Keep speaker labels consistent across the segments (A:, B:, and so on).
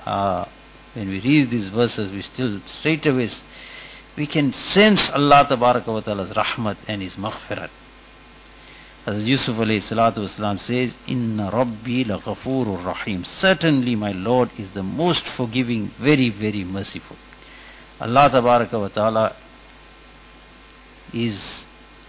A: when we read these verses, we still straight away we can sense Allah Tabaraka wa Ta'ala's rahmat and His maghfirat. As Yusuf alayhi salatu wasalam says, Inna Rabbi la ghafurur rahim. Certainly my Lord is the most forgiving, very, very merciful. Allah Tabaraka wa Ta'ala is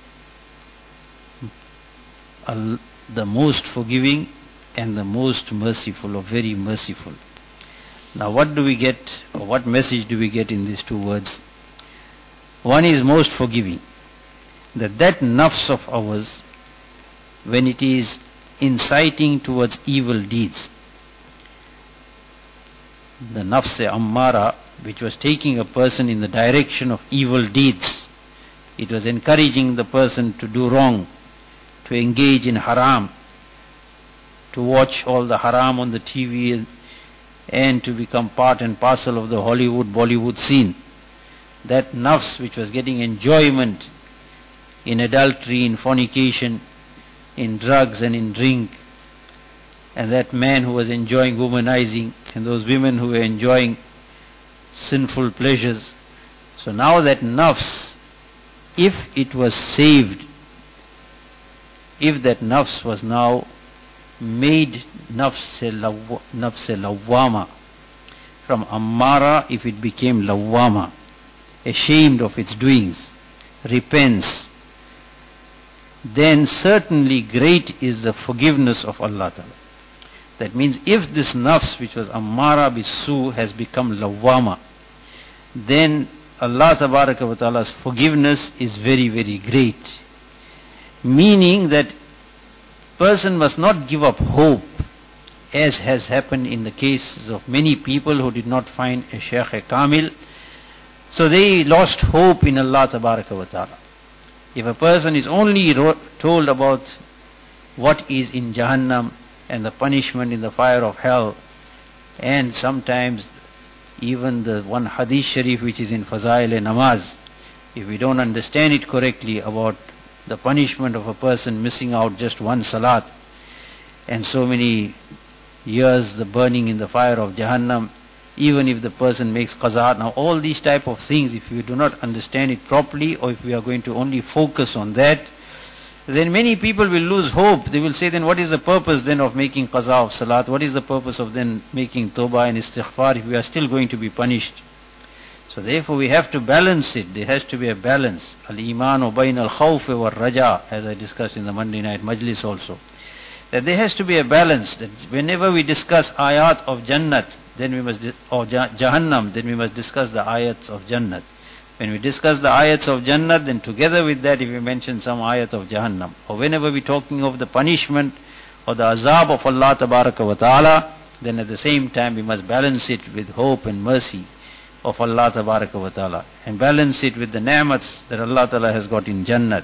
A: the most forgiving and the most merciful, or very merciful. Now what do we get, or what message do we get in these two words? One is most forgiving. That nafs of ours, when it is inciting towards evil deeds, the nafs ammara, which was taking a person in the direction of evil deeds, it was encouraging the person to do wrong, to engage in haram, to watch all the haram on the TV, and to become part and parcel of the Hollywood, Bollywood scene. That nafs which was getting enjoyment in adultery, in fornication, in drugs and in drink, and that man who was enjoying womanizing, and those women who were enjoying sinful pleasures. So now that nafs, if it was saved, if that nafs was now made nafs lawwama, from ammara, if it became lawwama, ashamed of its doings, repents, then certainly great is the forgiveness of Allah Ta'ala. That means if this nafs which was ammara bisu has become lawwama, then Allah Tabaraka wa Ta'ala's forgiveness is very, very great. Meaning that person must not give up hope, as has happened in the cases of many people who did not find a Shaykh Kamil. So they lost hope in Allah Tabaraka wa Ta'ala. If a person is only told about what is in Jahannam and the punishment in the fire of hell, and sometimes even the one hadith sharif which is in Fazail-e-Namaz, if we don't understand it correctly about the punishment of a person missing out just one salat, and so many years the burning in the fire of Jahannam, even if the person makes qaza. Now all these type of things, if we do not understand it properly, or if we are going to only focus on that, then many people will lose hope. They will say, then what is the purpose then of making qaza of salat? What is the purpose of then making tawbah and istighfar if we are still going to be punished? So therefore we have to balance it. There has to be a balance. Al-imanu bayn al-khawf wa raja, as I discussed in the Monday night majlis also. That there has to be a balance. That whenever we discuss ayat of Jannat, then we must, or Jahannam, then we must discuss the ayats of Jannat. When we discuss the ayats of Jannat, then together with that, if we mention some ayat of Jahannam, or whenever we're talking of the punishment or the azab of Allah Tabaraka wa Ta'ala, then at the same time we must balance it with hope and mercy of Allah Tabaraka wa Ta'ala, and balance it with the ni'mats that Allah Ta'ala has got in Jannat.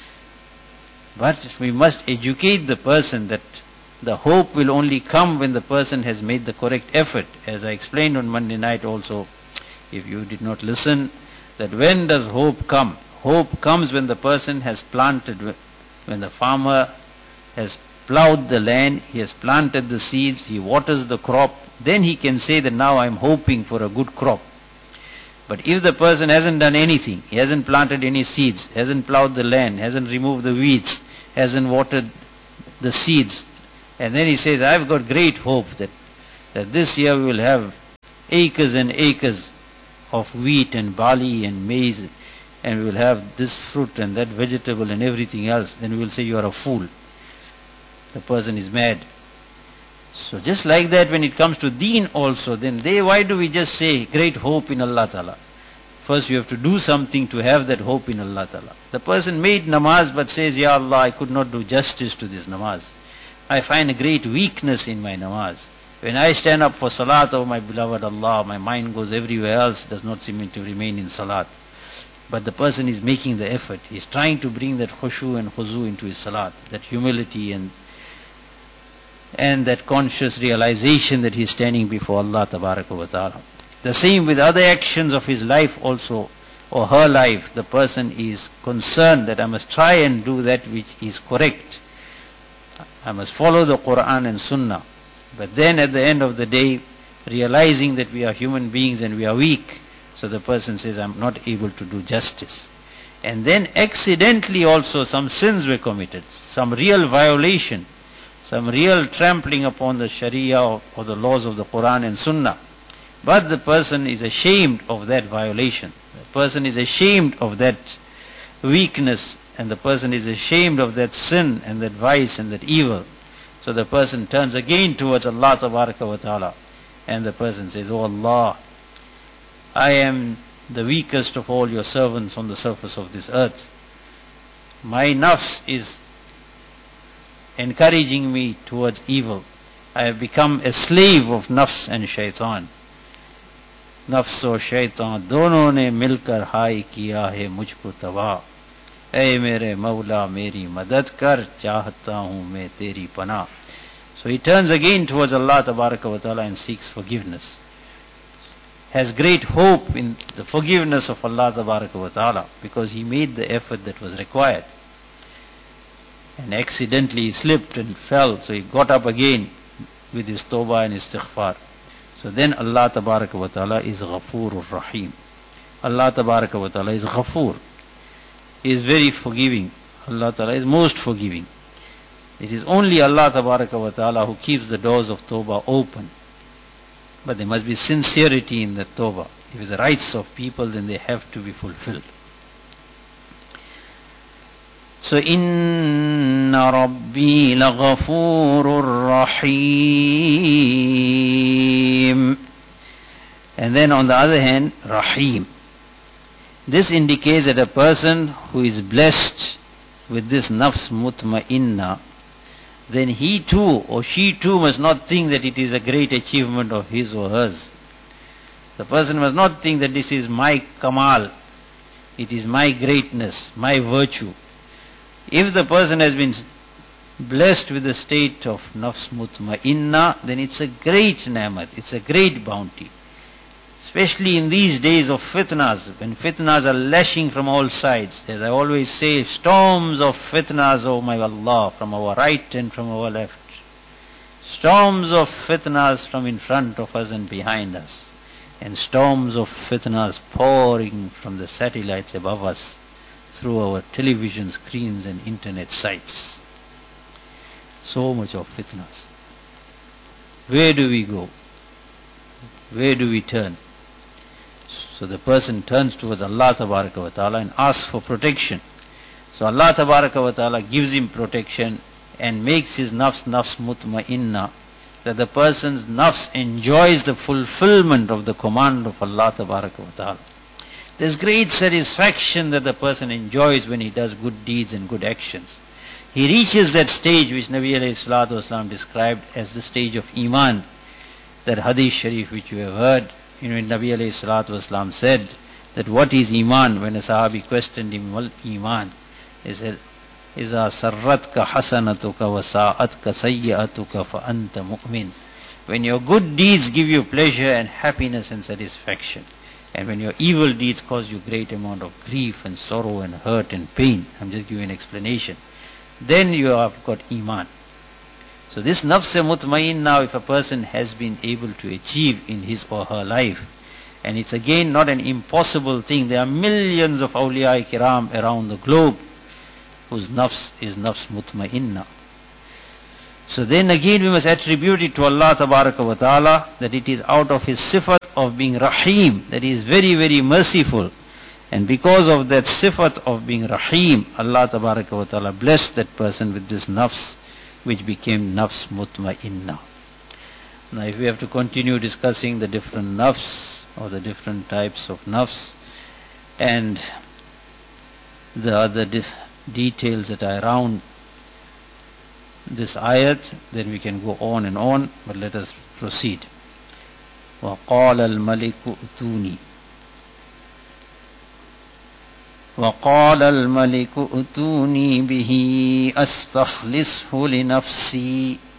A: But we must educate the person that the hope will only come when the person has made the correct effort. As I explained on Monday night also, if you did not listen, that when does hope come? Hope comes when the person has planted, when the farmer has plowed the land, he has planted the seeds, he waters the crop, then he can say that now I am hoping for a good crop. But if the person hasn't done anything, he hasn't planted any seeds, hasn't plowed the land, hasn't removed the weeds, hasn't watered the seeds, and then he says, I've got great hope that this year we will have acres and acres of wheat and barley and maize, and we will have this fruit and that vegetable and everything else, then we will say you are a fool. The person is mad. So just like that, when it comes to deen also, then why do we just say great hope in Allah Ta'ala? First you have to do something to have that hope in Allah Ta'ala. The person made namaz but says, Ya Allah, I could not do justice to this namaz. I find a great weakness in my namaz. When I stand up for salat, oh my beloved Allah, my mind goes everywhere else, does not seem to remain in salat. But the person is making the effort. He is trying to bring that khushu and khuzu into his salat, that humility and that conscious realization that he is standing before Allah Tabaraka wa Ta'ala. The same with other actions of his life also, or her life. The person is concerned that I must try and do that which is correct. I must follow the Quran and Sunnah. But then at the end of the day, realizing that we are human beings and we are weak. So the person says, I'm not able to do justice. And then accidentally also some sins were committed, some real violation, some real trampling upon the Sharia or the laws of the Quran and Sunnah. But the person is ashamed of that violation. The person is ashamed of that weakness, and the person is ashamed of that sin and that vice and that evil. So the person turns again towards Allah Tabaraka wa Ta'ala, and the person says, Oh Allah, I am the weakest of all your servants on the surface of this earth. My nafs is encouraging me towards evil. I have become a slave of nafs and shaitan. Nafs और शैतान दोनों ने मिलकर हाय किया है मुझको तबाह. ऐ मेरे मौला मेरी मदद कर, चाहता हूँ मैं तेरी पनाह. So he turns again towards Allah Tabaraka wa Ta'ala and seeks forgiveness. Has great hope in the forgiveness of Allah Tabaraka wa Ta'ala because he made the effort that was required. And accidentally he slipped and fell, so he got up again with his tawbah and istighfar. So then Allah Tabaraka wa Ta'ala is Ghafurur Rahim. Allah Tabaraka wa Ta'ala is Ghafur. He is very forgiving. Allah Ta'ala is most forgiving. It is only Allah Tabaraka wa Ta'ala who keeps the doors of tawbah open. But there must be sincerity in the tawbah. If it's the rights of people, then they have to be fulfilled. So, Inna Rabbi laghafurur Rahim. And then on the other hand, Rahim. This indicates that a person who is blessed with this nafs mutma'inna, then he too or she too must not think that it is a great achievement of his or hers. The person must not think that this is my kamal, it is my greatness, my virtue. If the person has been blessed with the state of nafs mutma'inna, then it's a great ni'mat, it's a great bounty. Especially in these days of fitnas, when fitnas are lashing from all sides. As I always say, storms of fitnas, oh my Allah, from our right and from our left. Storms of fitnas from in front of us and behind us. And storms of fitnas pouring from the satellites above us through our television screens and internet sites. So much of fitnas. Where do we go? Where do we turn? So the person turns towards Allah Tabaraka wa Ta'ala and asks for protection. So Allah Tabaraka wa Ta'ala gives him protection and makes his nafs mutma'inna, that the person's nafs enjoys the fulfillment of the command of Allah Tabaraka wa Ta'ala. There's great satisfaction that the person enjoys when he does good deeds and good actions. He reaches that stage which Nabi alayhi salatu wasalam described as the stage of Iman. That hadith sharif which you have heard, when Nabi alayhi salatu wasalam said that what is Iman, when a sahabi questioned him, what Iman? He said, إِذَا سَرَّتْكَ حَسَنَتُكَ وَسَاءَتْكَ سَيِّئَتُكَ فَأَنْتَ مُؤْمِنٌ. When your good deeds give you pleasure and happiness and satisfaction, and when your evil deeds cause you great amount of grief and sorrow and hurt and pain, I'm just giving an explanation, then you have got Iman. So this nafs mutmain now, if a person has been able to achieve in his or her life, and it's again not an impossible thing, there are millions of awliya kiram around the globe whose nafs is nafs mutmainna. So then again we must attribute it to Allah Tabaraka wa Ta'ala, that it is out of his sifat of being Rahim, that he is very, very merciful. And because of that sifat of being Rahim, Allah Tabaraka wa Ta'ala blessed that person with this nafs, which became nafs mutma'inna. Now if we have to continue discussing the different nafs, or the different types of nafs, and the other details that are around this ayat, then we can go on and on, but let us proceed. وَقَالَ الْمَلِكُ ائْتُونِي وَقَالَ الْمَلِكُ ائْتُونِي بِهِ أَسْتَخْلِصْهُ لِنَفْسِي